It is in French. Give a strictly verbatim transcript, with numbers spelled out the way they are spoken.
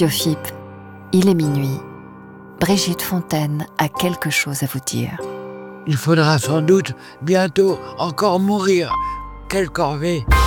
Radio F I P, il est minuit. Brigitte Fontaine a quelque chose à vous dire. Il faudra sans doute bientôt encore mourir. Quelle corvée!